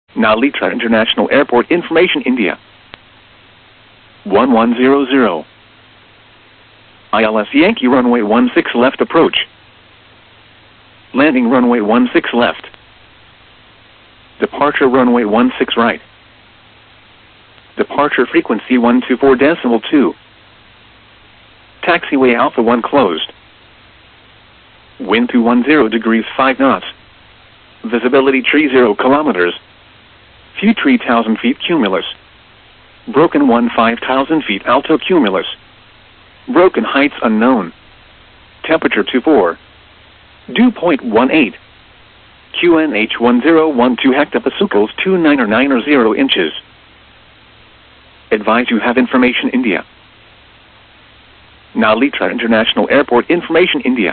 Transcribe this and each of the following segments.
Nalitra International Airport information India. 1100. ILS Yankee runway 16 left approach. Landing runway 16 left. Departure runway 16 right. Departure frequency 124.2. Taxiway Alpha 1 closed. Wind 210 degrees 5 knots. Visibility 30 kilometers. Few 3,000 feet cumulus. Broken 5,000 feet alto cumulus. Broken heights unknown. Temperature 24. Dew point 18. QNH 1012 hectopascals 2990 inches. Advise you have information India. Nalitra International Airport information India.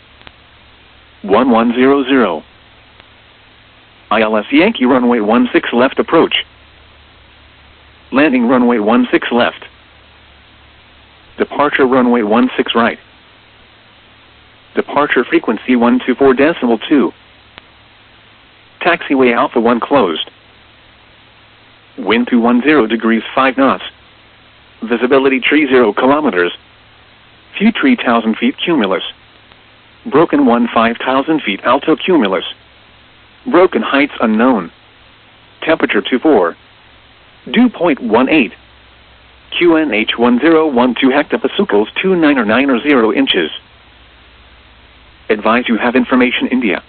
1100. ILS Yankee runway 16 left approach. Landing runway 16 left. Departure runway 16 right. Departure frequency 124.2. Taxiway Alpha 1 closed. Wind 210 degrees 5 knots. Visibility 30 kilometers. Few 3,000 feet cumulus. Broken 5,000 feet alto cumulus. Broken heights unknown. Temperature 24. Dew point 18. QNH 1012 hectopascals 2990 inches. Advise you have information India.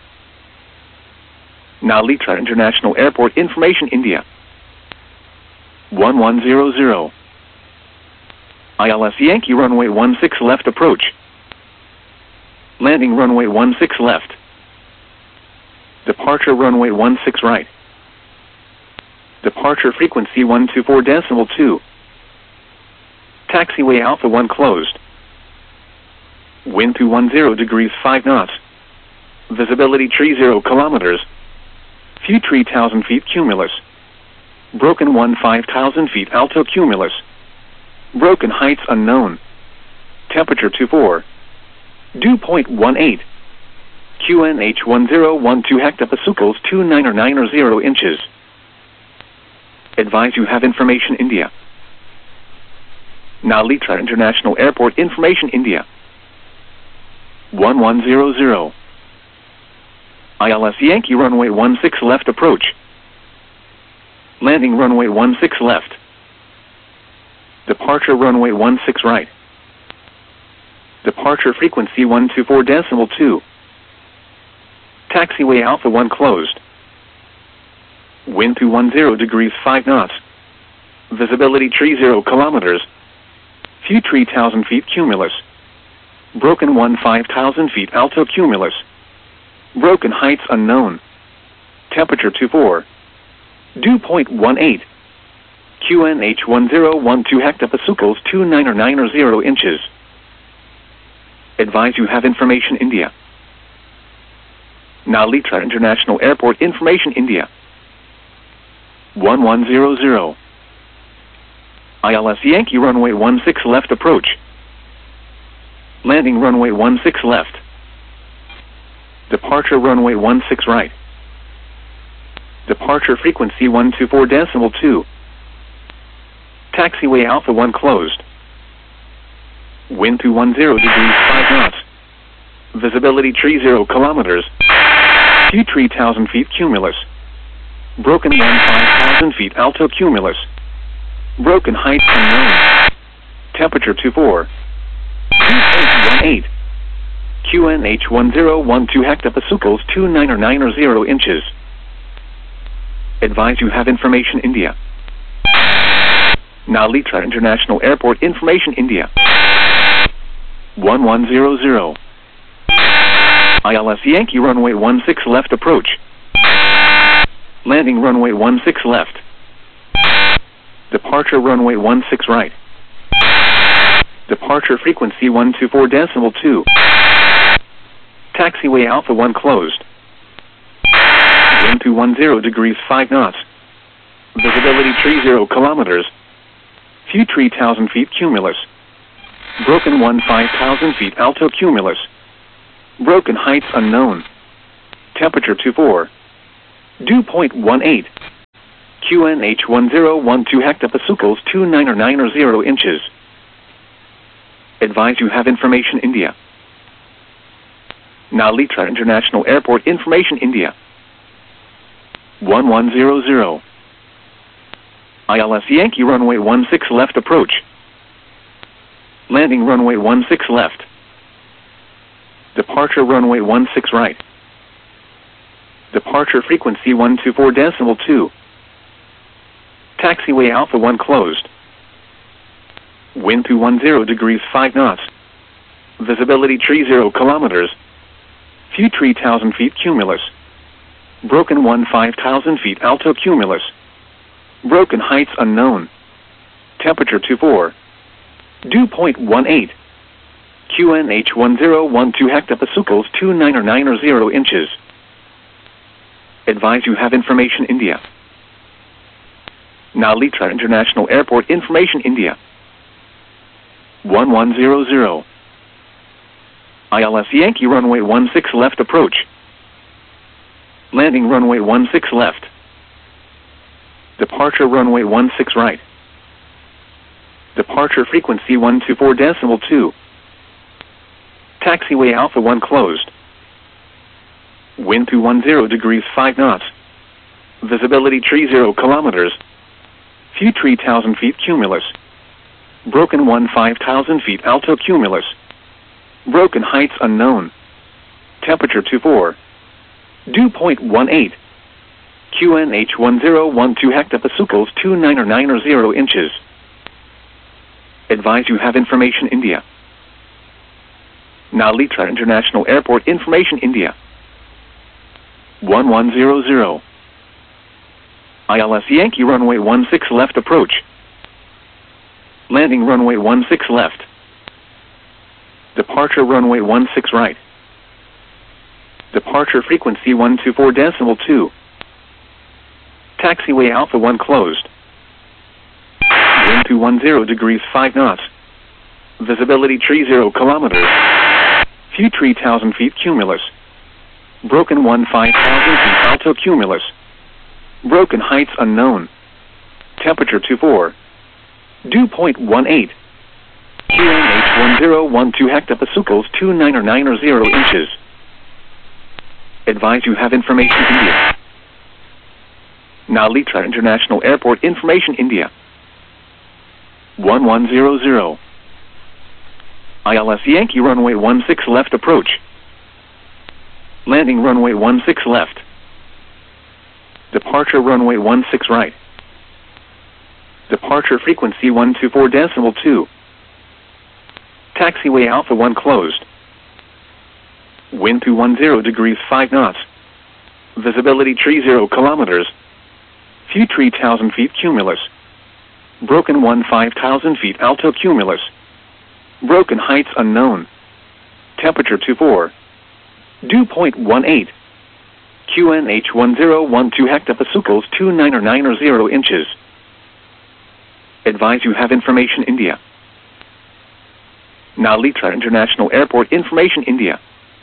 Nalitra International Airport information India. 1100. ILS Yankee runway 16 left approach. Landing runway 16 left. Departure runway 16 right. Departure frequency 124.2. Taxiway Alpha 1 closed. Wind 210 degrees 5 knots. Visibility 30 kilometers. Few 3,000 feet cumulus. Broken 5,000 feet alto cumulus. Broken heights unknown. Temperature 24. Dew point 18. QNH 1012 hectopascals 2990 inches. Advise you have information India. Nalitra International Airport information India. 1100. ILS Yankee runway 16 left approach. Landing runway 16 left. Departure runway 16 right. Departure frequency 124.2. Taxiway Alpha 1 closed. Wind 210 degrees 5 knots. Visibility 30 kilometers. Few 3,000 feet cumulus. Broken 5,000 feet alto cumulus. Broken heights unknown. Temperature 24. Dew point 18. QNH 1012 hectopascals 2990 inches. Advise you have information India. Nalitra International Airport information India. 1100. ILS Yankee runway 16 left approach. Landing runway 16 left. Departure runway 16 right. Departure frequency 124.2. Taxiway Alpha 1 closed. Wind 210 degrees 5 knots. Visibility 30 kilometers. Few 3,000 feet cumulus. Broken 5,000 feet alto cumulus. Broken heights unknown. Temperature 24. Dew point 18. QNH 1012 hectopascals 2990 inches. Advise you have information India. Nalitra International Airport information India. 1100. ILS Yankee runway 16 left approach. Landing runway 16 left. Departure runway 16 right. Departure frequency 124.2. Taxiway Alpha 1 closed. Wind 210 degrees 5 knots. Visibility 30 kilometers. Few 3,000 feet cumulus. Broken 5,000 feet alto cumulus. Broken heights unknown. Temperature 24. Dew point 18. QNH1012 hectopascals 2990 inches. Advise you have information India. Nalitra International Airport information India. 1100. ILS Yankee runway 16 left approach. Landing runway 16 left. Departure runway 16 right. Departure frequency 124.2. Taxiway Alpha 1 closed. Wind 210 degrees 5 knots. Visibility 30 kilometers. Few 3,000 feet cumulus. Broken 5,000 feet alto cumulus. Broken heights unknown. Temperature 24. Dew point 18. QNH1012 hectopascals 2990 inches. Advise you have information India. Nalitra International Airport information India. 1100. ILS Yankee runway 16 left approach. Landing runway 16 left. Departure runway 16 right. Departure frequency 124.2. Taxiway Alpha 1 closed. Wind 210 degrees 5 knots. Visibility 30 kilometers. Few 3,000 feet cumulus. Broken 5,000 feet alto cumulus. Broken heights unknown. Temperature 24. Dew point 18. QNH1012 hectopascals 2990 inches. Advise you have information India. Nalitra International Airport information India. 1100. ILS Yankee runway 16 left approach. Landing runway 16 left. Departure runway 16 right. Departure frequency 124.2. Taxiway Alpha 1 closed. Wind 210 degrees 5 knots. Visibility 30 kilometers. Few 3,000 feet cumulus. Broken 5,000 feet alto cumulus. Broken heights unknown. Temperature 24. Dew point 18. QNH1012 hectopascals 2990 inches. Advise you have information India. Nalitra International Airport information India. 1100. ILS Yankee runway 16 left approach. Landing runway 16 left. Departure runway 16 right. Departure frequency 124.2. Taxiway Alpha 1 closed. Wind 210 degrees 5 knots. Visibility 30 kilometers. Few 3,000 feet cumulus. Broken 5,000 feet alto cumulus. Broken heights unknown. Temperature 24. Dew point 18. QNH1012 hectopascals 2990 inches. Advise you have information India. Nalitra International Airport information India.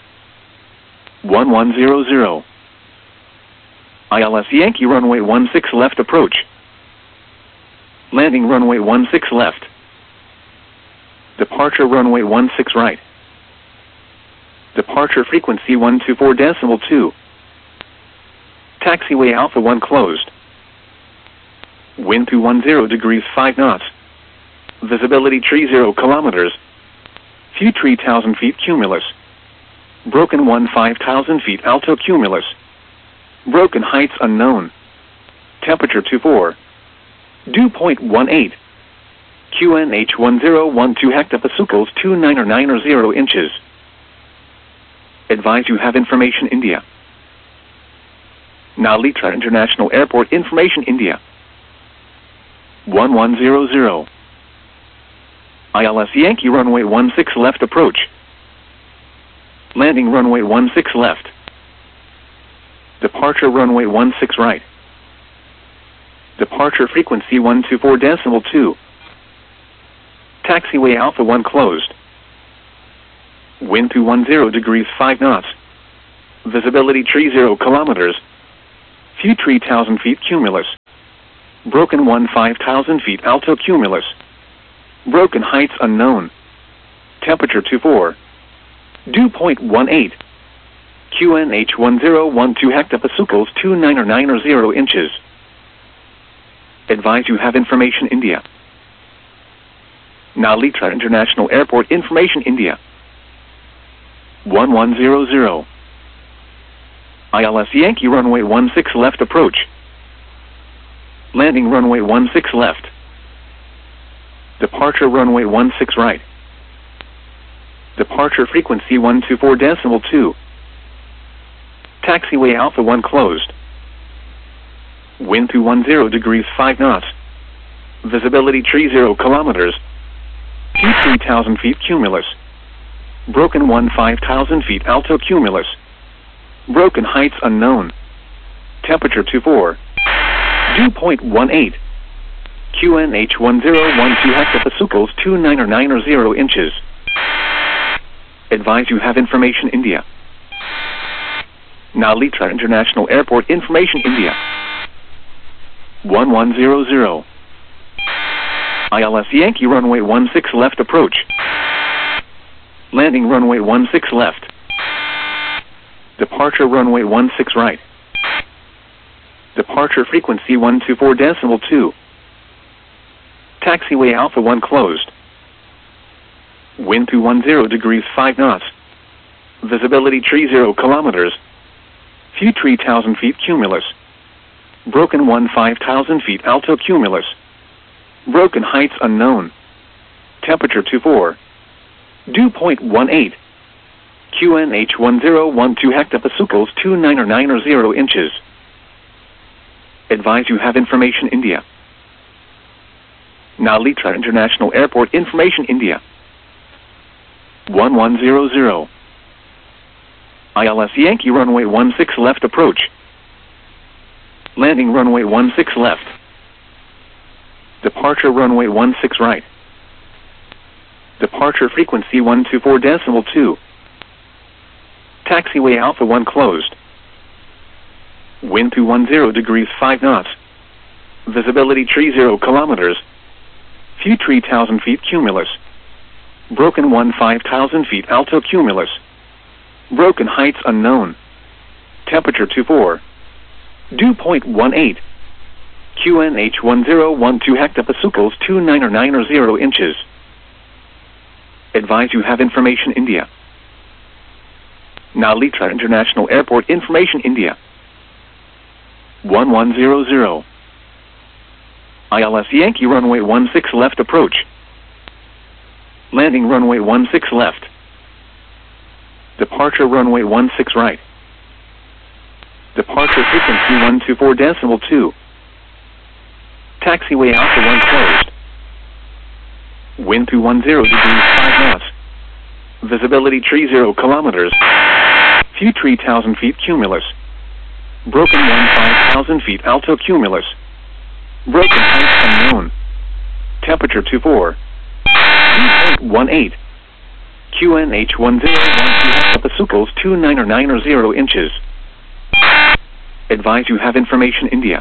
1100. ILS Yankee runway 16 left approach. Landing runway 16 left. Departure runway 16 right. Departure frequency 124.2. Taxiway Alpha 1 closed. Wind 210 degrees 5 knots. Visibility 30 kilometers. Few 3,000 feet cumulus. Broken 5,000 feet alto cumulus. Broken heights unknown. Temperature 24. Dew point 18. QNH1012 hectopascals 2990 inches. Advise you have information India. Nalitra International Airport information India. 1100. ILS Yankee runway 16 left approach. Landing runway 16 left. Departure runway 16 right. Departure frequency 124.2. Taxiway Alpha 1 closed. Wind 210 degrees 5 knots. Visibility 30 kilometers. Few 3,000 feet cumulus. Broken 5,000 feet alto cumulus. Broken heights unknown. Temperature 24. Dew point 18. QNH 1012 hectopascals 2990 inches. Advise you have information India. Nalitra International Airport information India. 1100. ILS Yankee runway 16 left approach. Landing runway 16 left. Departure runway 16 right. Departure frequency 124.2. Taxiway Alpha 1 closed. Wind through 10 degrees 5 knots. Visibility 30 kilometers. Few 3,000 feet cumulus. Broken 5,000 feet alto cumulus. Broken heights unknown. Temperature 24. Dew point 18. QNH 1012 hectopascals 2990 inches. Advise you have information India. Nalitra International Airport information India. 1100. ILS Yankee runway 16 left approach. Landing runway 16 left. Departure runway 16 right. Departure frequency 124.2. Taxiway Alpha 1 closed. Wind through 10 degrees 5 knots. Visibility 30 kilometers. Few 3,000 feet cumulus. Broken 5,000 feet alto cumulus. Broken heights unknown. Temperature 24. Dew point 18. QNH 1012 hectopascals 2990 inches. Advise you have information India. Nalitra International Airport information India. 1100. ILS Yankee runway 16 left approach. Landing runway 16 left. Departure runway 16 right. Departure frequency 124.2. Taxiway Alpha 1 closed. Wind through 10 degrees 5 knots. Visibility 30 kilometers. Few 3,000 feet cumulus. Broken 5,000 feet alto cumulus. Broken heights unknown. Temperature 24. Dew point 18. QNH 1012 hectopascals 2990 inches. Advise you have information India. Nalitra International Airport information India. 1100. ILS Yankee runway 16 left approach. Landing runway 16 left. Departure runway 16 right. Departure frequency 124.2. Taxiway Alpha 1 closed. Wind through 10 degrees 5 knots. Visibility 30 kilometers. Few 3,000 feet cumulus. Broken 5,000 feet alto cumulus. Broken heights unknown. Temperature 24. Dew point 18. QNH 1012 hectopascals 2990 inches. Advise you have information India.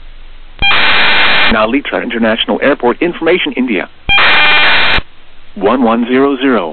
Nalitra International Airport information India. 1100.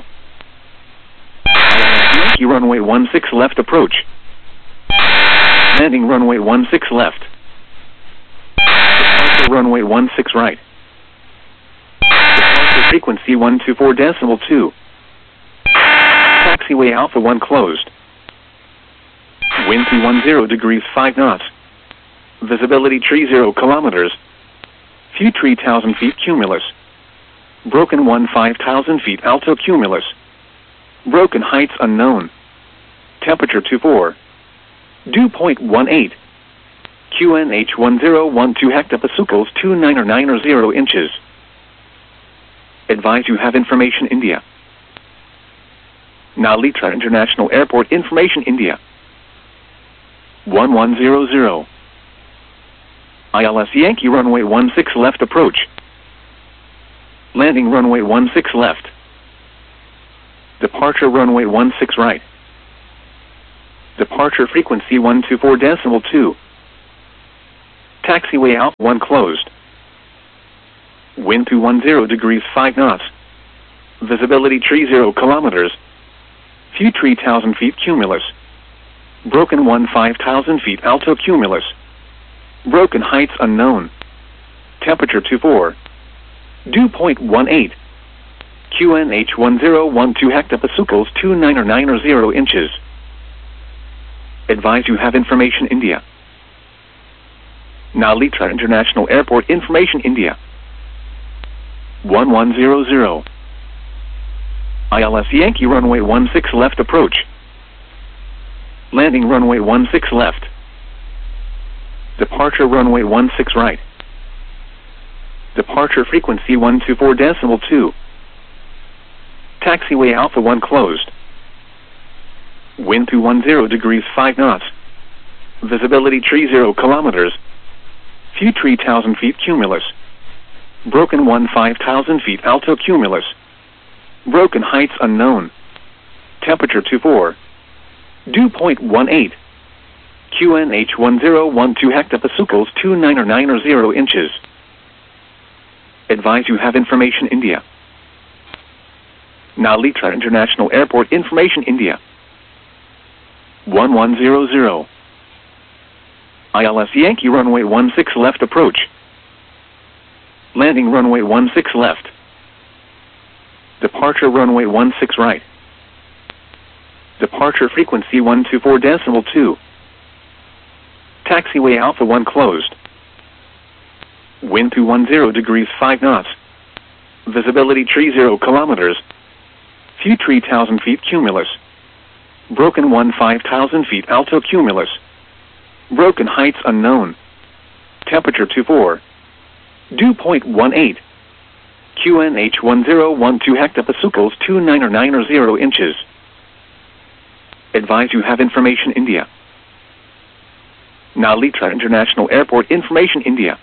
Yankee runway 16 left approach. Landing runway 16 left. Departure runway 16 right. Departure frequency 124.2. Taxiway Alpha 1 closed. Wind through 10 degrees 5 knots. Visibility 30 kilometers. Few 3,000 feet cumulus. Broken 5,000 feet alto cumulus. Broken heights unknown. Temperature 24. Dew point 18. QNH 1012 hectopascals 2990 inches. Advise you have information India. Nalitra International Airport information India. 1100. ILS Yankee runway 16 left approach. Landing runway 16 left. Departure runway 16 right. Departure frequency 124.2. Taxiway Alpha 1 closed. Wind 210 degrees 5 knots. Visibility 30 kilometers. Few 3,000 feet cumulus. Broken 5,000 feet alto cumulus. Broken heights unknown. Temperature 24. Dew point 18. QNH 1012 hectopascals 2990 inches. Advise you have information India. Nalitra International Airport information India. 1100. ILS Yankee runway 16 left approach. Landing runway 16 left. Departure runway 16 right. Departure frequency 124.2. Taxiway Alpha 1 closed. Wind 210 degrees 5 knots. Visibility 30 kilometers. Few 3,000 feet cumulus. Broken 5,000 feet alto cumulus. Broken heights unknown. Temperature 24. Dew point 18. QNH 1012 hectopascals 2990 inches. Advise you have information India. Nalitra International Airport information India. 1100. ILS Yankee runway 16 left approach. Landing runway 16 left. Departure runway 16 right. Departure frequency 124.2. Taxiway Alpha 1 closed. Wind 210 degrees 5 knots. Visibility 30 kilometers. Few 3,000 feet cumulus. Broken 5,000 feet alto cumulus. Broken heights unknown. Temperature 24. Dew point 18. QNH 1012 hectopascals 2990 inches. Advise you have information India. Nalitra International Airport information India.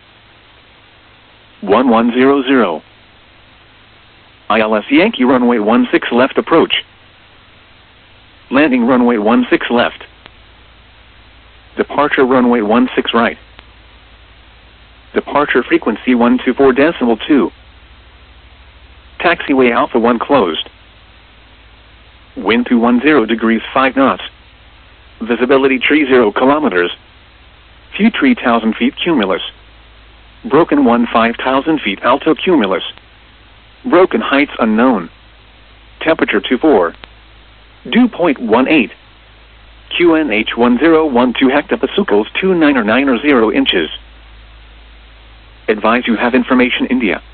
1100. ILS Yankee runway 16 left approach. Landing runway 16 left. Departure runway 16 right. Departure frequency 124.2. Taxiway Alpha 1 closed. Wind 210 degrees 5 knots. Visibility 30 kilometers. Few 3,000 feet cumulus. Broken 5,000 feet alto cumulus. Broken heights unknown. Temperature 24. Dew point 18. QNH 1012 hectopascals 2990 inches. Advise you have information India.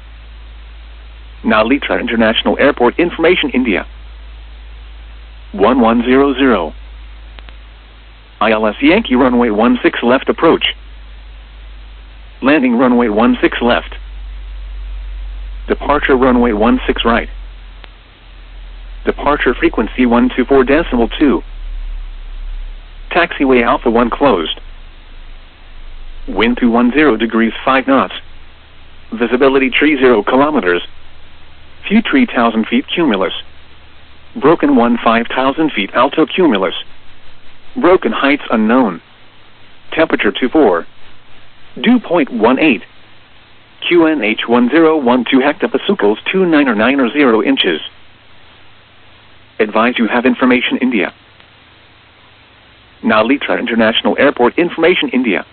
Nalitra International Airport information India. 1100. ILS Yankee runway 16 left approach. Landing runway 16 left. Departure runway 16 right. Departure frequency 124.2. Taxiway Alpha 1 closed. Wind 210 degrees 5 knots. Visibility 30 kilometers. Few 3,000 feet cumulus. Broken 5,000 feet alto cumulus. Broken heights unknown. Temperature 24. Dew point 18. QNH 1012 hectopascals 2990 inches. Advise you have information India. Nalitra International Airport information India.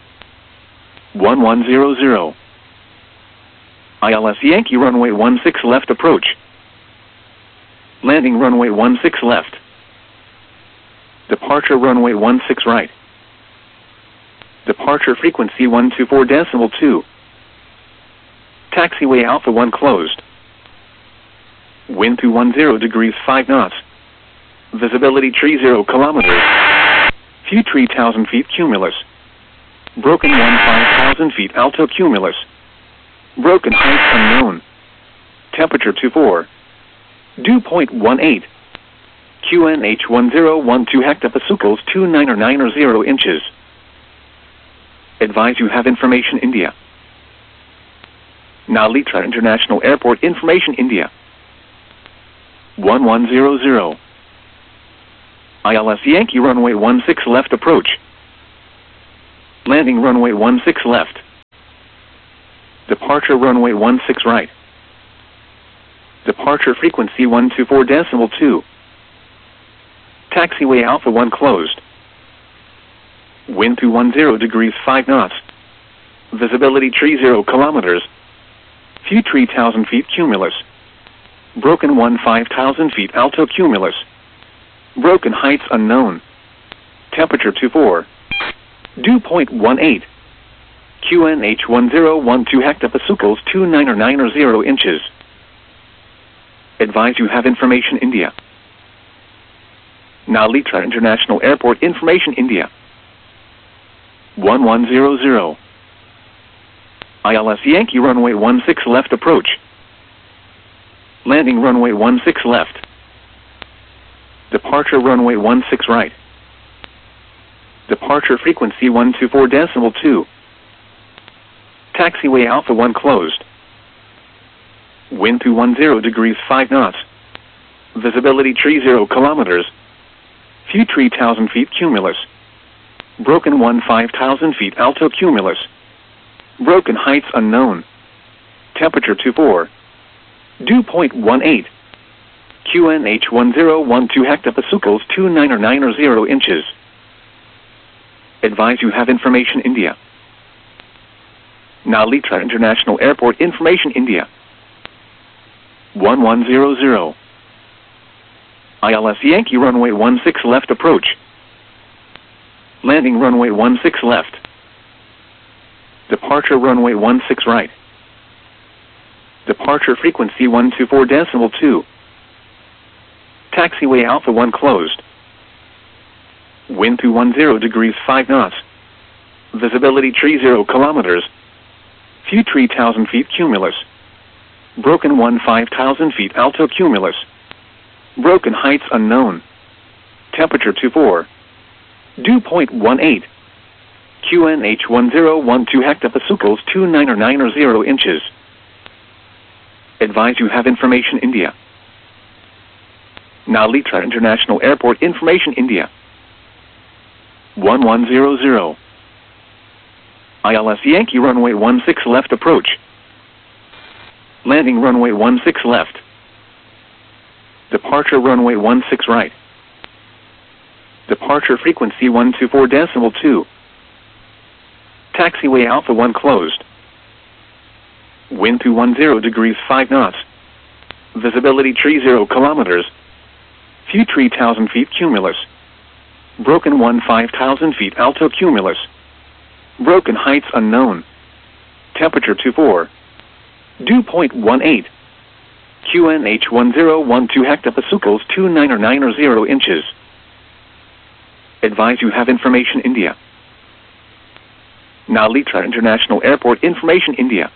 1100. ILS Yankee runway 16 left approach. Landing runway 16 left. Departure runway 16 right. Departure frequency 124.2. Taxiway Alpha 1 closed. Wind 210 degrees 5 knots. Visibility 30 kilometers. Few 3,000 feet cumulus. Broken 5,000 feet alto cumulus. Broken heights unknown. Temperature 24. Dew point 18. QNH 1012 hectopascals 2990 inches. Advise you have information India. Nalitra International Airport information India. 1100. ILS Yankee runway 16 left approach. Landing runway 16 left. Departure runway 16 right. Departure frequency 124.2. Taxiway Alpha 1 closed. Wind 210 degrees 5 knots. Visibility 30 kilometers. Few 3,000 feet cumulus. Broken 5,000 feet alto cumulus. Broken heights unknown. Temperature 24. Dew point 18. QNH 1012 hectopascals 2990 inches. Advise you have information India. Nalitra International Airport information India. 1100. ILS Yankee runway 16 left approach. Landing runway 16 left. Departure runway 16 right. Departure frequency 124.2. Taxiway Alpha 1 closed. Wind 210 degrees 5 knots. Visibility 30 kilometers. Few 3,000 feet cumulus. Broken 5,000 feet alto cumulus. Broken heights unknown. Temperature 24. Dew point 18. QNH 1012 hectopascals 2990 inches. Advise you have information India. Nalitra International Airport information India. 1100. ILS Yankee runway 16 left approach. Landing runway 16 left. Departure runway 16 right. Departure frequency 124.2. Taxiway Alpha 1 closed. Wind 210 degrees 5 knots. Visibility 30 kilometers. Few 3,000 feet cumulus. Broken 5,000 feet alto cumulus. Broken heights unknown. Temperature 24. Dew point 18. QNH 1012 hectopascals 2990 inches. Advise you have information India. Nalitra International Airport information India. 1100. ILS Yankee runway 16 left approach. Landing runway 16 left. Departure runway 16 right. Departure frequency 124.2. Taxiway Alpha 1 closed. Wind 210 degrees 5 knots. Visibility 30 kilometers. Few 3,000 feet cumulus. Broken 5,000 feet alto cumulus. Broken heights unknown. Temperature 24. Dew point 18. QNH 1012 hectopascals 2990 inches. Advise you have information India. Nalitra International Airport information India.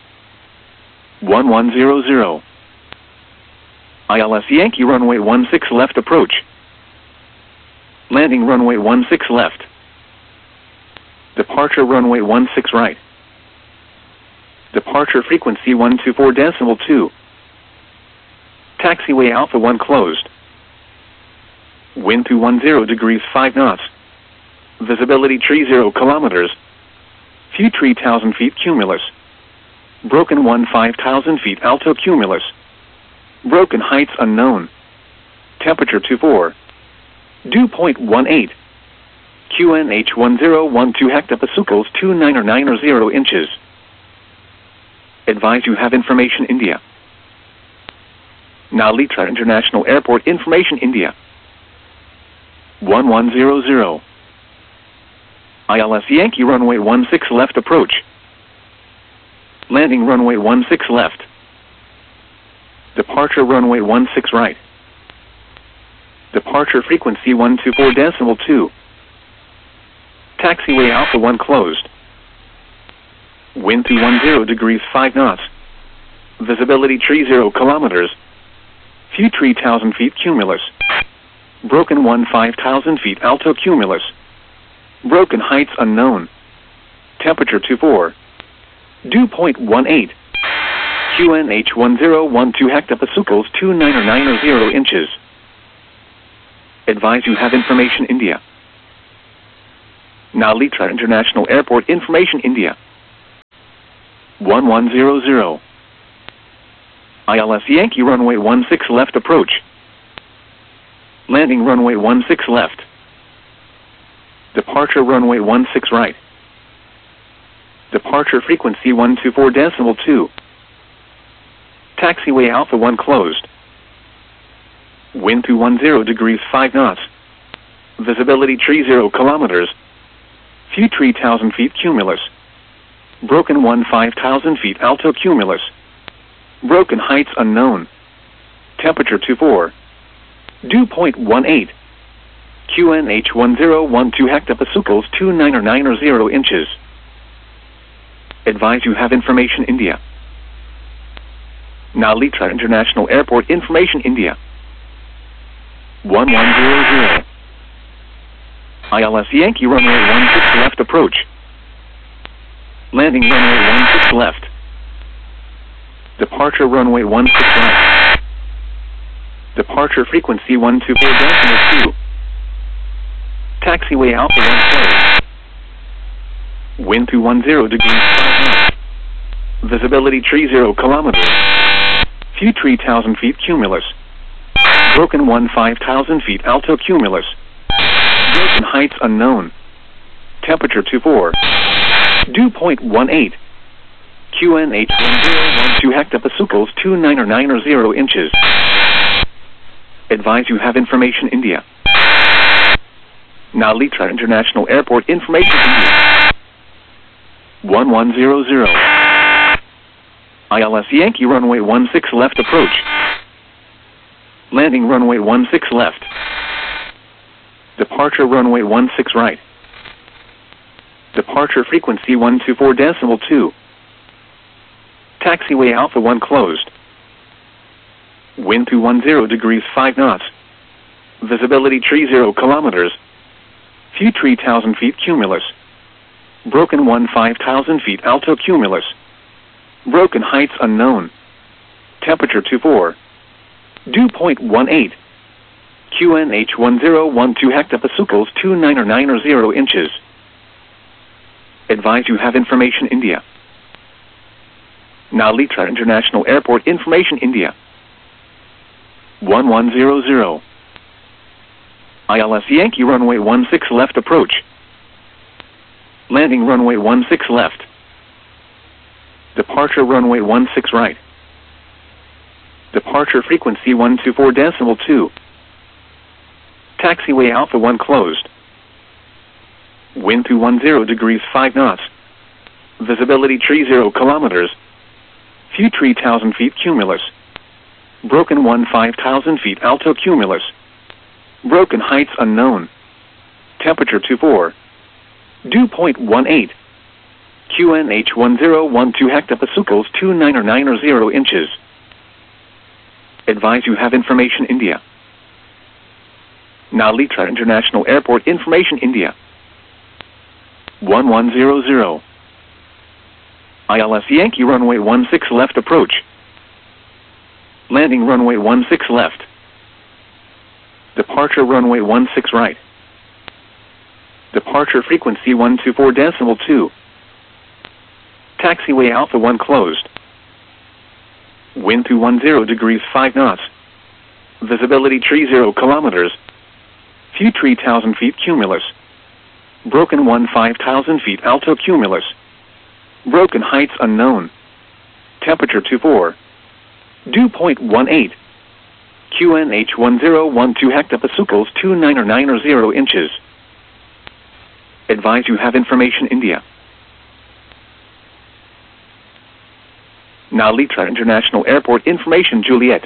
1100. ILS Yankee runway 16 left approach. Landing runway 16 left. Departure runway 16 right. Departure frequency 124.2. Taxiway Alpha 1 closed. Wind 210 degrees 5 knots. Visibility 30 kilometers. Few 3,000 feet cumulus. Broken 5,000 feet alto cumulus. Broken heights unknown. Temperature 24. Dew point 18. QNH 1012 hectopascals 2990 inches. Advise you have information India. Nalitra International Airport information India. 1100. ILS Yankee runway 16 left approach. Landing runway 16 left. Departure runway 16 right. Departure frequency 124.2. Taxiway Alpha 1 closed. Wind 210 degrees 5 knots. Visibility 30 kilometers. Few 3,000 feet cumulus. Broken 5,000 feet alto cumulus. Broken heights unknown. Temperature 24. Dew point 18. QNH 1012 hectopascals 2990 inches. Advise you have information India. Nalitra International Airport information India. 1100. ILS Yankee runway 16 left approach. Landing runway 16 left. Departure runway 16 right. Departure frequency 124.2. Taxiway Alpha 1 closed. Wind 210 degrees 5 knots. Visibility 30 kilometers. Few 3,000 feet cumulus. Broken 5,000 feet alto cumulus. Broken heights unknown. Temperature 24. Dew point 18. QNH 1012 hectopascals 2990 inches. Advise you have information India. Nalitra International Airport information India. 1100. ILS Yankee runway 16 left approach. Landing runway 16 left. Departure runway 16 right. Departure frequency 124.2. Taxiway Alpha 1 closed. Wind 210 degrees 5 knots. Visibility 30 kilometers. Few 3,000 feet cumulus. Broken 5,000 feet alto cumulus. Broken heights unknown. Temperature 24. Dew point 18. QNH 1012 hectopascals 2990 inches. Advise you have information India. Nalitra International Airport information India. 1100. ILS Yankee runway 16 left approach. Landing runway 16 left. Departure runway 16 right. Departure frequency 124.2. Taxiway Alpha 1 closed. Wind 210 degrees 5 knots. Visibility 30 kilometers. Few 3,000 feet cumulus. Broken 5,000 feet alto cumulus. Broken heights unknown. Temperature 24. Dew point 18. QNH 1012 hectopascals 2990 inches. Advise you have information India. Nalitra International Airport information India. 1100. ILS Yankee runway 16 left approach. Landing runway 16 left. Departure runway 16 right. Departure frequency 124.2. Taxiway Alpha 1 closed. Wind 210 degrees 5 knots. Visibility 30 kilometers. Few 3,000 feet cumulus. Broken 5,000 feet alto cumulus. Broken heights unknown. Temperature 24. Dew point 18. QNH 1012 hectopascals 2990 inches. Advise you have information India. Nalitra International Airport information India. 1100. ILS Yankee runway 16 left approach. Landing runway 16 left. Departure runway 16 right. Departure frequency 124.2. Taxiway Alpha 1 closed. Wind 210 degrees 5 knots. Visibility 30 kilometers. Few 3,000 feet cumulus. Broken 5,000 feet alto cumulus. Broken heights unknown. Temperature 24. Dew point 18. QNH 1012 hectopascals 2990 inches. Advise you have information India. Nalitra International Airport information Juliet.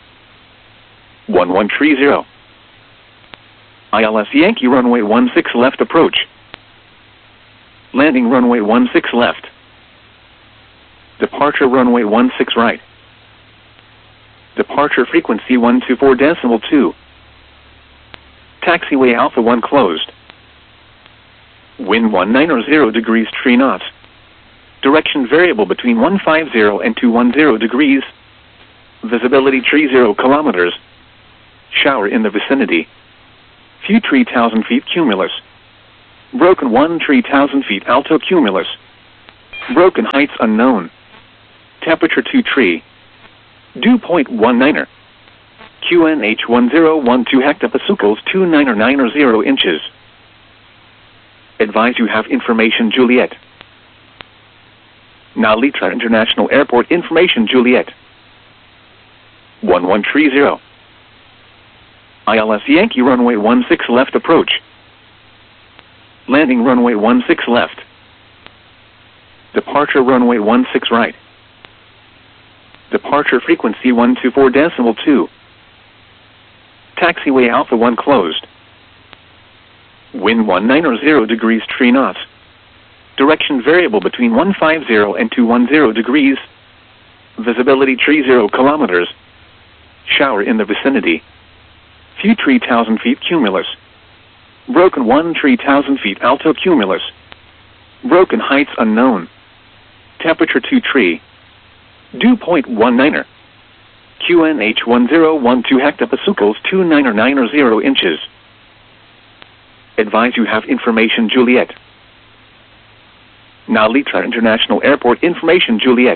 1130. ILS Yankee runway 16 left approach. Landing runway 16 left. Departure runway 16 right. Departure frequency 124.2. Taxiway Alpha 1 closed. Wind 190 degrees 3 knots. Direction variable between 150 and 210 degrees. Visibility 30 kilometers. Shower in the vicinity. Few 3,000 feet cumulus. Broken 3,000 feet alto cumulus. Broken heights unknown. Temperature 2 tree. Dew point 19er. QNH 1012 hectopascals 2990 inches. Advise you have information Juliet. Now Litra International Airport information Juliet. 1130. ILS Yankee runway 16 left approach. Landing runway 16 left. Departure runway 16 right. Departure frequency 124.2. Taxiway Alpha 1 closed. Wind 190 degrees 3 knots. Direction variable between 150 and 210 degrees. Visibility 30 kilometers. Shower in the vicinity. Few 3,000 feet cumulus. Broken 3,000 feet alto cumulus. Broken heights unknown. Temperature 2 tree. Dew point 19er. QNH 1012 hectopascals 2990 inches. Advise you have information Juliet. Now Litra International Airport information Juliet.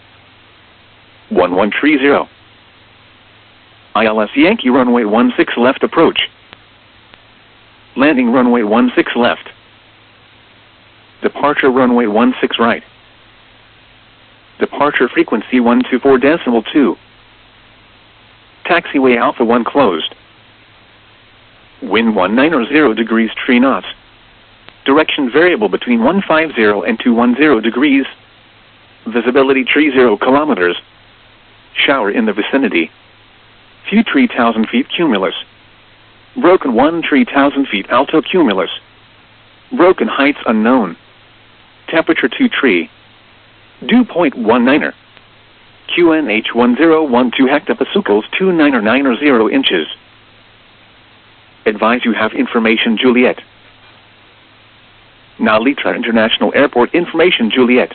1130. ILS Yankee runway 16 left approach. Landing runway 16 left. Departure runway 16 right. Departure frequency 124.2. Taxiway Alpha 1 closed. Wind 190 degrees 3 knots. Direction variable between 150 and 210 degrees. Visibility 30 kilometers. Shower in the vicinity. Few 3,000 feet cumulus. Broken 3,000 feet alto cumulus. Broken heights unknown. Temperature 2 tree. Dew point 19er. QNH 1012 hectopascals 2990 inches. Advise you have information Juliet. Now Litra International Airport information Juliet.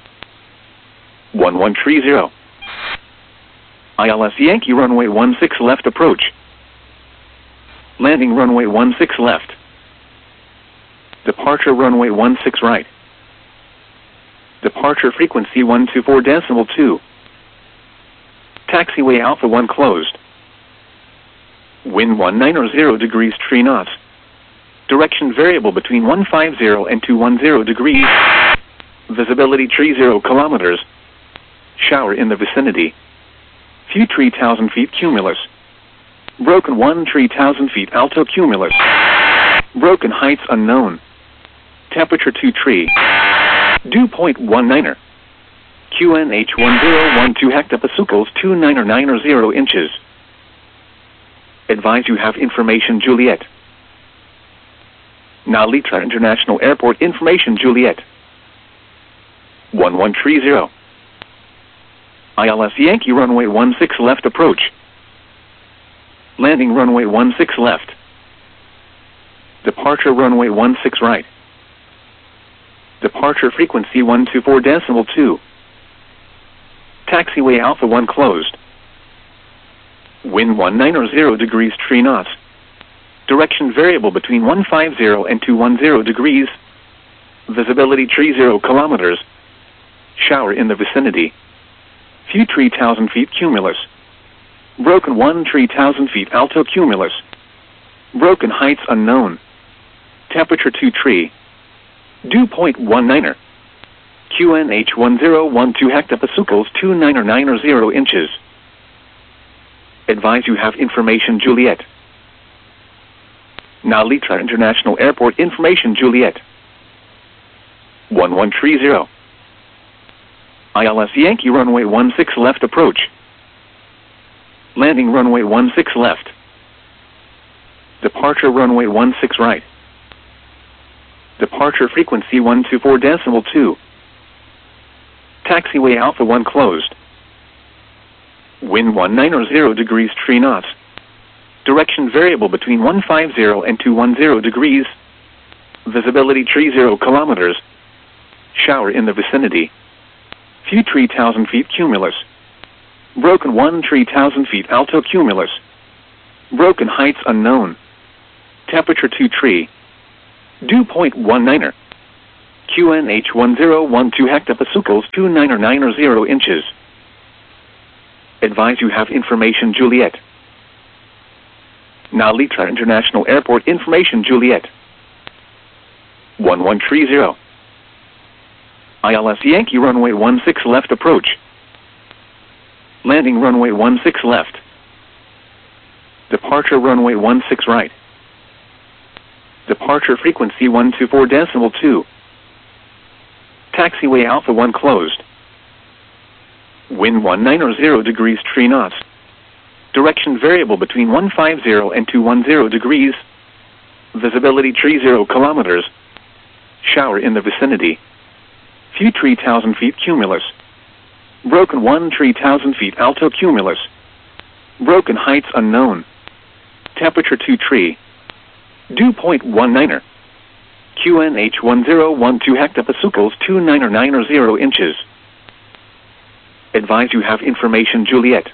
1130. ILS Yankee runway 16 left approach. Landing runway 16 left. Departure runway 16 right. Departure frequency 124.2. Taxiway Alpha 1 closed. Wind 190 degrees 3 knots. Direction variable between 150 and 210 degrees. Visibility 30 kilometers. Shower in the vicinity. Few 3,000 feet cumulus. Broken 3,000 feet alto cumulus. Broken heights unknown. Temperature 2 tree. Dew point 19er. QNH 1012 hectopascals 2990 inches. Advise you have information Juliet. Now Litra International Airport information Juliet. 1130. ILS Yankee runway 16 left approach. Landing runway 16 left. Departure runway 16 right. Departure frequency 124.2. Taxiway Alpha 1 closed. Wind 190 degrees 3 knots. Direction variable between 150 and 210 degrees. Visibility 30 kilometers. Shower in the vicinity. Few 3,000 feet cumulus. Broken 3,000 feet alto cumulus. Broken heights unknown. Temperature 2 tree. Dew point 19er. QNH 1012 hectopascals 2990 inches. Advise you have information Juliet. Now Litra International Airport information Juliet. 1130. ILS Yankee runway 16 left approach. Landing runway 16 left. Departure runway 16 right. Departure frequency 124.2. Taxiway Alpha 1 closed. Wind 190 degrees 3 knots. Direction variable between 150 and 210 degrees. Visibility 30 kilometers. Shower in the vicinity. Few 3,000 feet cumulus. Broken 3,000 feet alto cumulus. Broken heights unknown. Temperature 2 tree. Dew point 19er. QNH 1012 hectopascals 2990 inches. Advise you have information Juliet. Nalitra International Airport information Juliet. 1130. ILS Yankee runway 16 left approach. Landing runway 16 left. Departure runway 16 right. Departure frequency 124.2. Taxiway Alpha 1 closed. Wind 190 degrees 3 knots. Direction variable between 150 and 210 degrees. Visibility 30 kilometers. Shower in the vicinity. Few 3,000 feet cumulus. Broken 3,000 feet alto cumulus. Broken heights unknown. Temperature 23. Dew point 19er. QNH 1012 hectopascals 2990 inches. Advise you have information Juliet.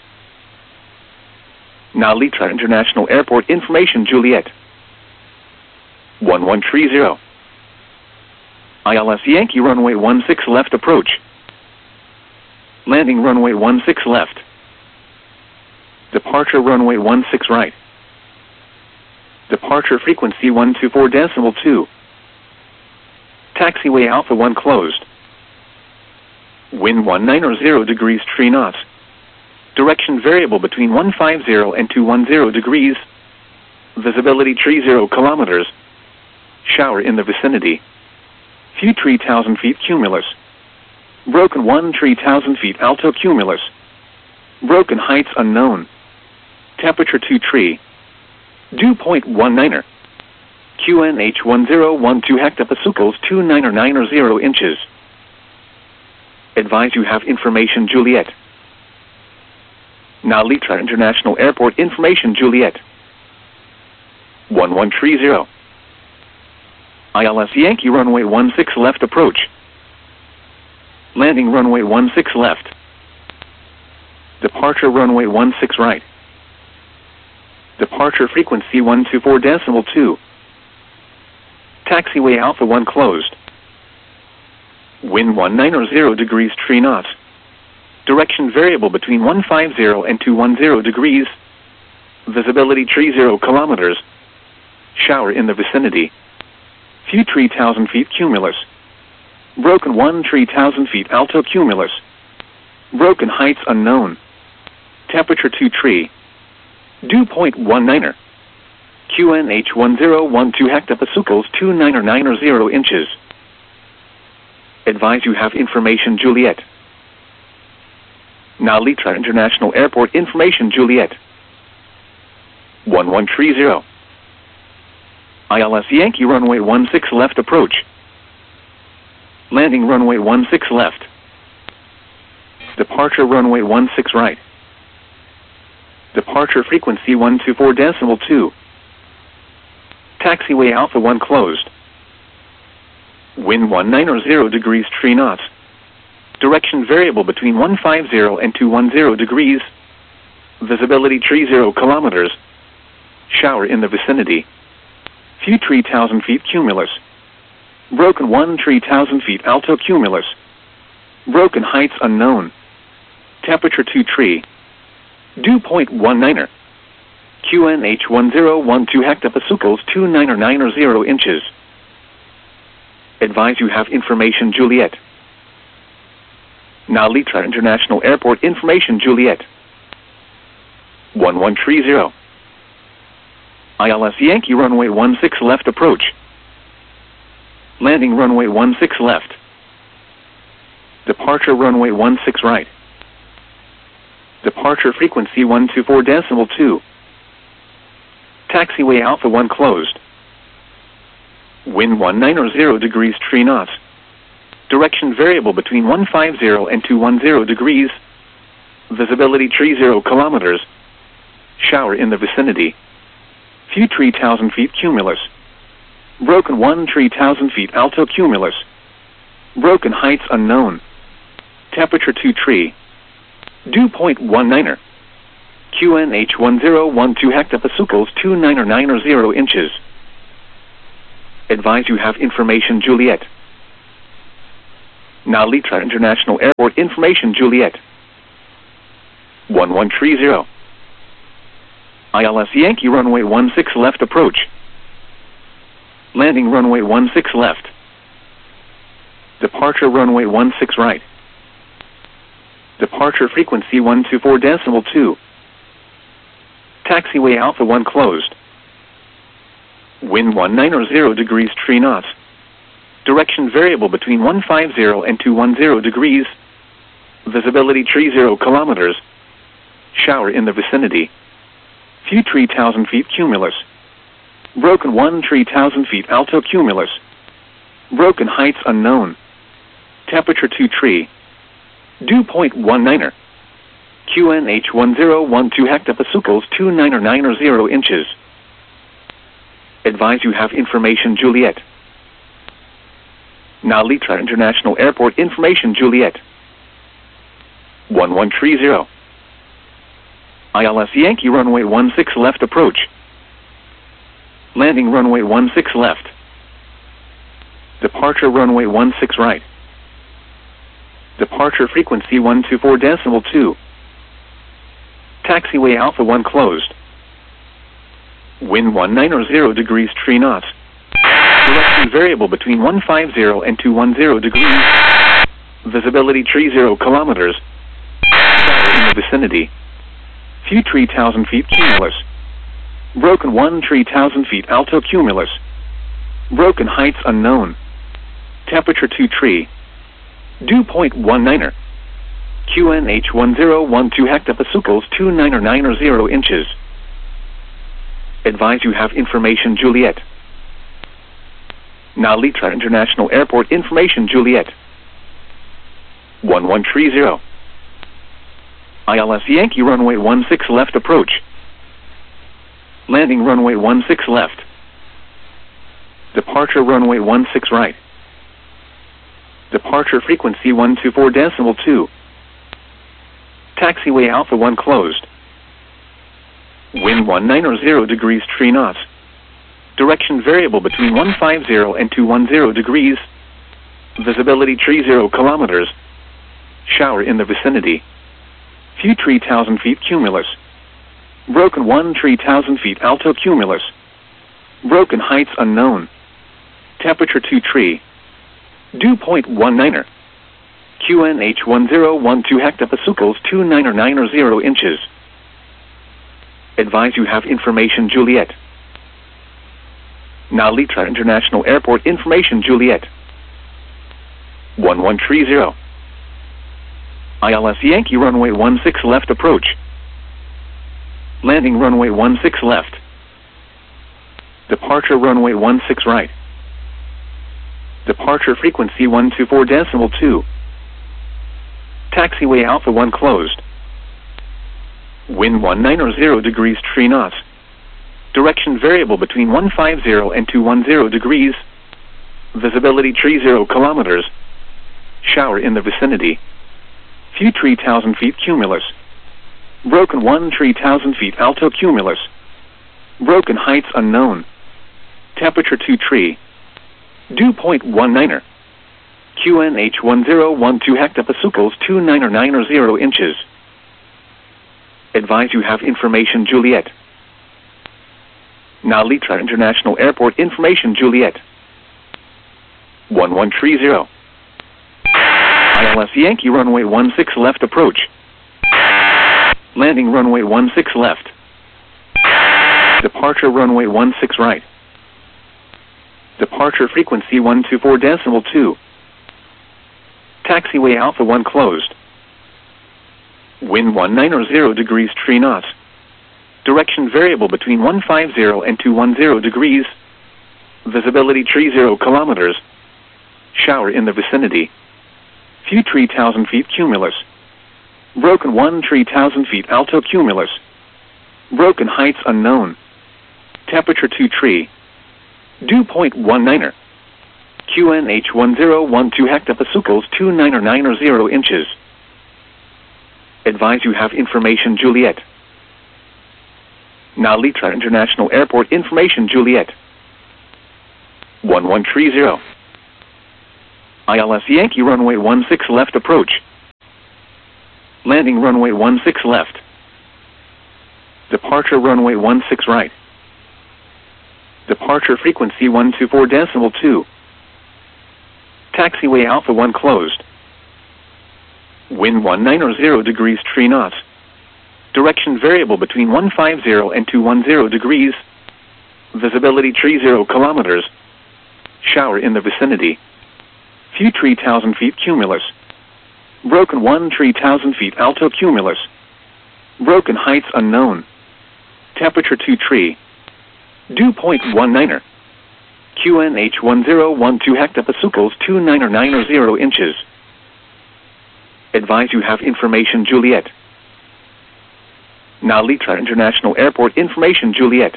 Nalitra International Airport information Juliet. 1130. ILS Yankee runway 16 left approach. Landing runway 16 left. Departure runway 16 right. Departure frequency 124.2. Taxiway Alpha 1 closed. Wind 190 degrees 3 knots. Direction variable between 150 and 210 degrees. Visibility 30 kilometers. Shower in the vicinity. Few 3,000 feet cumulus. Broken 3,000 feet alto cumulus. Broken heights unknown. Temperature 23. Dew point 19er. QNH 1012 hectopascals 2990 inches. Advise you have information Juliet. Nalitra International Airport information Juliet. 1130. ILS Yankee runway 16 left approach. Landing runway 16 left. Departure runway 16 right. Departure frequency 124.2. Taxiway Alpha 1 closed. Wind 190 degrees 3 knots. Direction variable between 150 and 210 degrees. Visibility 30 kilometers. Shower in the vicinity. Few 3,000 feet cumulus. Broken 3,000 feet alto cumulus. Broken heights unknown. Temperature 23. Dew point 19er. QNH 1012 hectopascals 2990 inches. Advise you have information Juliet. Nalitra International Airport information Juliet. 1130. ILS Yankee runway 16 left approach. Landing runway 16 left. Departure runway 16 right. Departure frequency 124.2. Taxiway Alpha 1 closed. Wind 190 degrees 3 knots. Direction variable between 150 and 210 degrees. Visibility 30 kilometers. Shower in the vicinity. Few 3,000 feet cumulus. Broken 3,000 feet alto cumulus. Broken heights unknown. Temperature 23. Dew point 19er. QNH 1012 hectopascals 2990 inches. Advise you have information Juliet. Nalitra International Airport information Juliet. 1130. ILS Yankee runway 16 left approach. Landing runway 16 left. Departure runway 16 right. Departure frequency 124.2. Taxiway Alpha 1 closed. Wind 190 degrees 3 knots. Direction variable between 150 and 210 degrees. Visibility 30 kilometers. Shower in the vicinity. Few 3,000 feet cumulus. Broken 3,000 feet alto cumulus. Broken heights unknown. Temperature 23. Dew point 19er. QNH 1012 hectopascals 2990 inches. Advise you have information Juliet. Nalitra International Airport information Juliet. 1130. ILS Yankee runway 16 left approach. Landing runway 16 left. Departure runway 16 right. Departure frequency 124.2. Taxiway Alpha 1 closed. Wind 190 degrees 3 knots. Direction variable between 150 and 210 degrees. Visibility 30 kilometers. Shower in the vicinity. Few 3,000 feet cumulus. Broken 3,000 feet alto cumulus. Broken heights unknown. Temperature 23. Dew point 19er. QNH 1012 hectopascals 2990 inches. Advise you have information Juliet. Nalitra International Airport information Juliet. 1130. ILS Yankee runway 16 left approach. Landing runway 16 left. Departure runway 16 right. Departure frequency 124.2. Taxiway Alpha 1 closed. Wind 190 degrees 3 knots. Direction variable between 150 and 210 degrees. Visibility 30 kilometers. Shower in the vicinity. Few 3,000 feet cumulus. Broken 3,000 feet alto cumulus. Broken heights unknown. Temperature 23. Dew point 19er. QNH 1012 hectopascals 2990 inches. Advise you have information Juliet. Nalitra International Airport information Juliet. 1130. ILS Yankee runway 16 left approach. Landing runway 16 left. Departure runway 16 right. Departure frequency 124.2. Taxiway Alpha 1 closed. Wind 190 degrees 3 knots. Direction variable between 150 and 210 degrees. Visibility 30 kilometers. Shower in the vicinity. Few 3,000 feet cumulus. Broken 3,000 feet alto cumulus. Broken heights unknown. Temperature 23. Dew point 19er. QNH 1012 hectopascals 2990 inches. Advise you have information Juliet. Nalitra International Airport information Juliet. 1130. ILS Yankee runway 16 left approach. Landing runway 16 left. Departure runway 16 right. Departure frequency 124.2. Taxiway Alpha 1 closed. Wind 190 degrees 3 knots. Direction variable between 150 and 210 degrees. Visibility 30 kilometers. Shower in the vicinity. Few 3,000 feet cumulus. Broken 3,000 feet alto cumulus. Broken heights unknown. Temperature 23. Dew point 19er. QNH 1012 hectopascals 2990 inches. Advise you have information Juliet. Nalitra International Airport information Juliet. 1130. ILS Yankee runway 16 left approach. Landing runway 16 left. Departure runway 16 right. Departure frequency 124.2. Taxiway Alpha 1 closed. Wind 190 degrees 3 knots. Direction variable between 150 and 210 degrees. Visibility 30 kilometers. Shower in the vicinity. Few 3,000 feet cumulus. Broken 3,000 feet alto cumulus. Broken heights unknown. Temperature 23. Dew point 19er. QNH 1012 hectopascals 2990 inches. Advise you have information Juliet. Nalitra International Airport information Juliet. 1130. ILS Yankee runway 16 left approach. Landing runway 16 left. Departure runway 16 right. Departure frequency 124.2. Taxiway Alpha 1 closed. Wind 190 degrees 3 knots. Direction variable between 150 and 210 degrees. Visibility 30 kilometers. Shower in the vicinity. Few 3,000 feet cumulus. Broken 1 3,000 feet alto cumulus. Broken heights unknown. Temperature 2 tree. Dew point 19er. QNH 1012 hectopascals 2990 inches. Advise you have information Juliet. Nalitra International Airport information Juliet.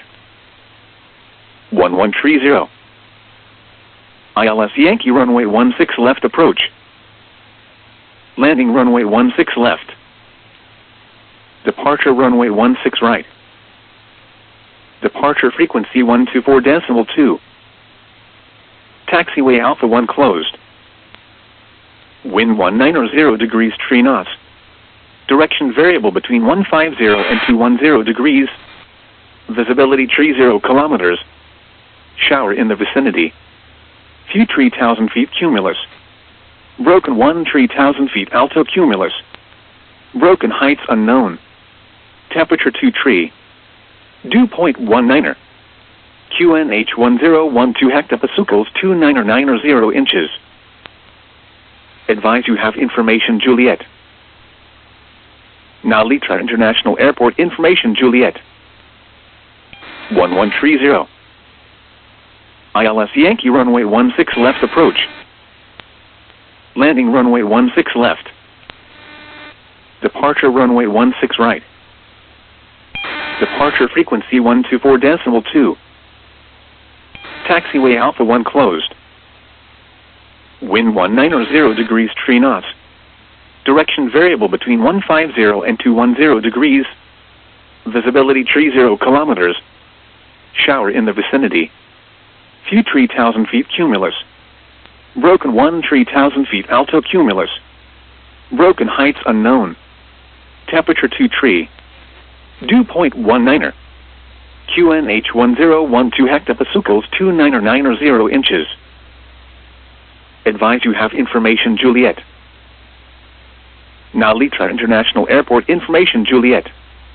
1130. ILS Yankee runway 16 left approach. Landing runway 16 left. Departure runway 16 right. Departure frequency 124.2. Taxiway Alpha 1 closed. Wind 190 degrees 3 knots. Direction variable between 150 and 210 degrees. Visibility 30 kilometers. Shower in the vicinity. Few 3,000 feet cumulus. Broken 1 3,000 feet alto cumulus. Broken heights unknown. Temperature 2 tree. Dew point 19er. QNH 1012 hectopascals 2990 inches. Advise you have information Juliet. Nalitra International Airport information Juliet. 1130. ILS Yankee runway 16 left approach. Landing runway 16 left. Departure runway 16 right. Departure frequency 124.2. Taxiway Alpha 1 closed. Wind 190 degrees 3 knots. Direction variable between 150 and 210 degrees. Visibility 30 kilometers. Shower in the vicinity. Few 3,000 feet cumulus. Broken 1 3,000 feet alto cumulus. Broken heights unknown. Temperature 2 tree. Dew point 19er. QNH 1012 hectopascals 2990 inches. Advise you have information Juliet. Nalitra International Airport information Juliet.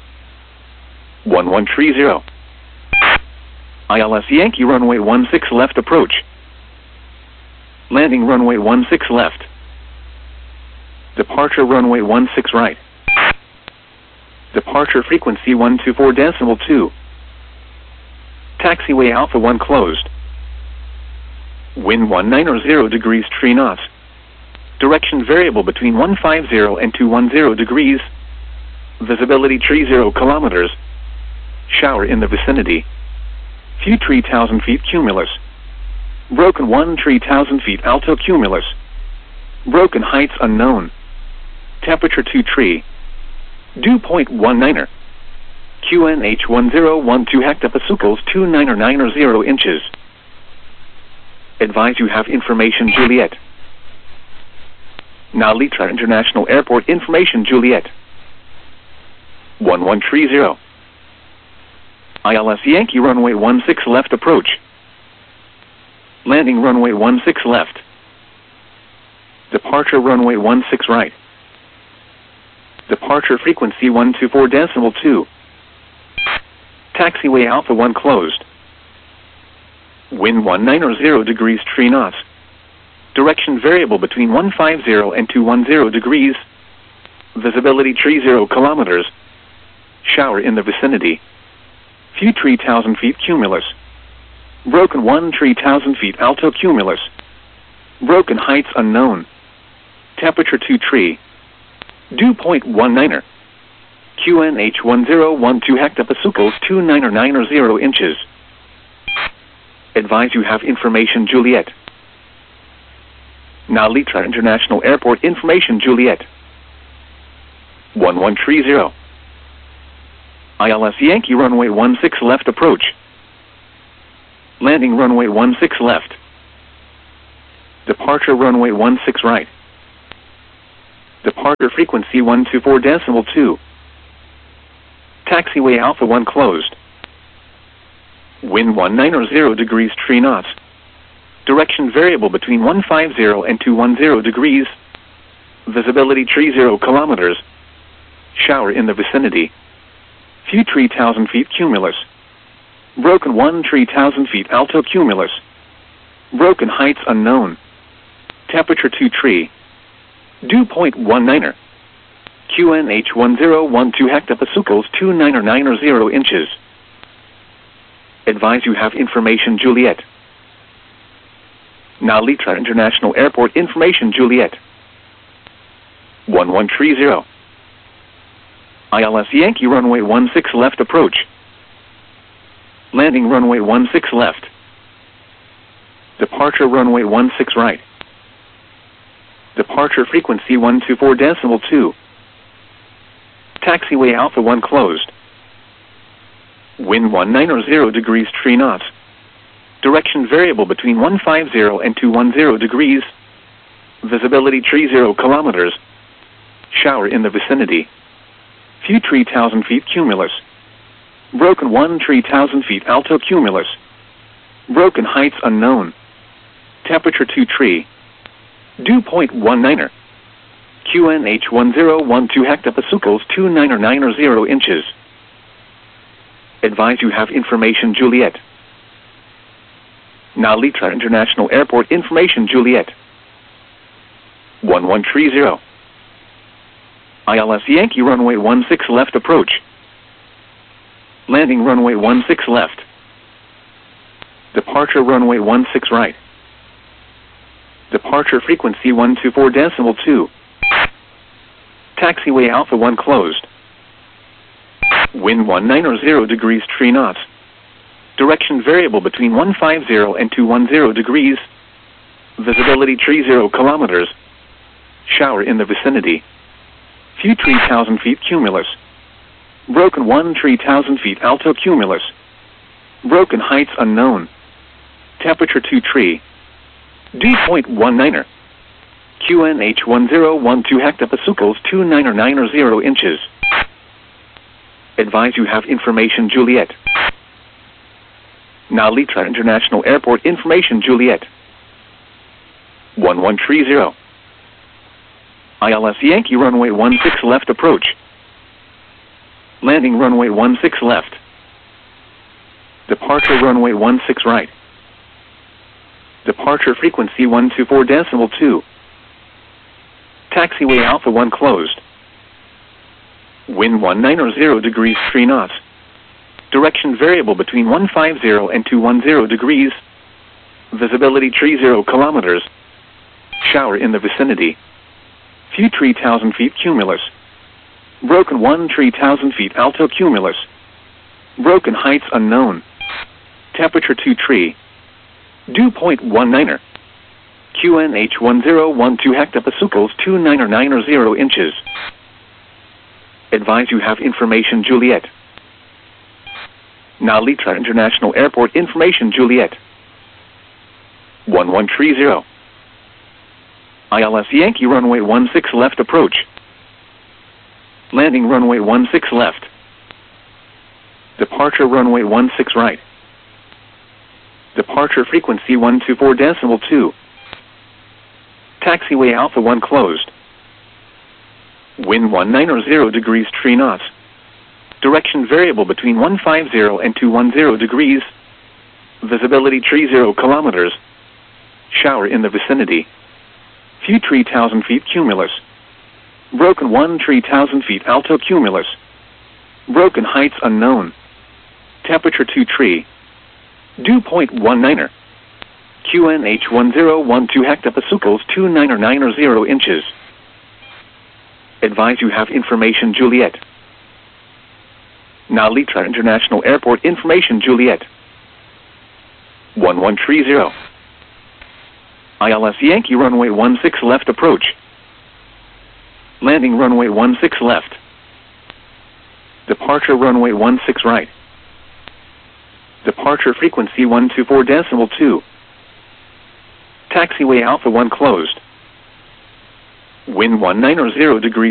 1130. ILS Yankee runway 16 left approach. Landing runway 16 left. Departure runway 16 right. Departure frequency 124.2. Taxiway Alpha 1 closed. Wind 190 degrees 3 knots. Direction variable between 150 and 210 degrees. Visibility 30 kilometers. Shower in the vicinity. Few 3,000 feet cumulus. Broken 1 3,000 feet alto cumulus. Broken heights unknown. Temperature 2 tree. Dew point 19er. QNH 1012 hectopascals 2990 inches. Advise you have information Juliet. Nalitra International Airport information Juliet. 1130. ILS Yankee runway 16 left approach. Landing runway 16 left. Departure runway 16 right. Departure frequency 124.2. Taxiway Alpha 1 closed. Wind 190 degrees 3 knots. Direction variable between 150 and 210 degrees. Visibility 30 kilometers. Shower in the vicinity. Few 3,000 feet cumulus. Broken 1 3,000 feet alto cumulus. Broken heights unknown. Temperature 2 tree. Dew point 19er. QNH 1012 hectopascals 2990 inches. Advise you have information Juliet. Nalitra International Airport information Juliet. 1130. ILS Yankee runway 16 left approach. Landing runway 16 left. Departure runway 16 right. Departure frequency 124.2. Taxiway Alpha 1 closed. Wind 190 degrees 3 knots. Direction variable between 150 and 210 degrees. Visibility 30 kilometers. Shower in the vicinity. Few 3,000 feet cumulus. Broken 3,000 feet alto cumulus. Broken heights unknown. Temperature 23. Dew point 19er. QNH 1012 hectopascals 2990 inches. Advise you have information Juliet. Nalitra International Airport information Juliet. 1130. ILS Yankee runway 16 left approach. Landing runway 16 left. Departure runway 16 right. Departure frequency 124.2. Taxiway Alpha 1 closed. Wind 190 degrees 3 knots. Direction variable between 150 and 210 degrees. Visibility 30 kilometers. Shower in the vicinity. Few 3,000 feet cumulus. Broken 3,000 feet alto cumulus. Broken heights unknown. Temperature 23. Dew point 19er. QNH 1012 hectopascals 2990 inches. Advise you have information Juliet. Nalitra International Airport information Juliet. 1130. ILS Yankee runway 16 left approach. Landing runway 16 left. Departure runway 16 right. Departure frequency 124.2. Taxiway Alpha 1 closed. Wind 190 degrees 3 knots. Direction variable between 150 and 210 degrees. Visibility 30 kilometers. Shower in the vicinity. Few 3,000 feet cumulus. Broken 3,000 feet alto cumulus. Broken heights unknown. Temperature 23. Dew point 19er. QNH 1012 hectopascals 2990 inches. Advise you have information Juliet. Nalitra International Airport information Juliet. 1130. ILS Yankee runway 16 left approach. Landing runway 16 left. Departure runway 16 right. Departure frequency 124.2. Taxiway Alpha 1 closed. Wind 190 degrees 3 knots. Direction variable between 150 and 210 degrees. Visibility 30 kilometers. Shower in the vicinity. Few 3,000 feet cumulus. Broken 3,000 feet alto cumulus. Broken heights unknown. Temperature 23. Dew point 19er. QNH 1012 hectopascals 2990 inches. Advise you have information Juliet. Nalitra International Airport information Juliet. 1130. ILS Yankee runway 16 left approach. Landing runway 16 left. Departure runway 16 right. Departure frequency 124.2. Taxiway Alpha 1 closed. Wind 190 degrees 3 knots. Direction variable between 150 and 210 degrees. Visibility 30 kilometers. Shower in the vicinity. Few 3,000 feet cumulus. Broken 3,000 feet alto cumulus. Broken heights unknown. Temperature 23. Dew point 19er. QNH 1012 hectopascals 2990 inches. Advise you have information Juliet. Nalitra International Airport information Juliet. 1130. ILS Yankee runway 16 left approach. Landing runway 16 left. Departure runway 16 right. Departure frequency 124.2. Taxiway Alpha 1 closed. Wind 190 degrees